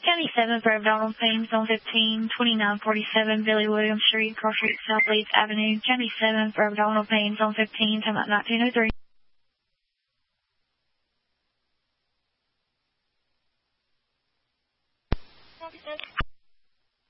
77 for abdominal pain, zone 15, 2947 Billy Williams Street, Cross Street, South Leeds Avenue. 77 for abdominal pain, zone 15, time out 1903.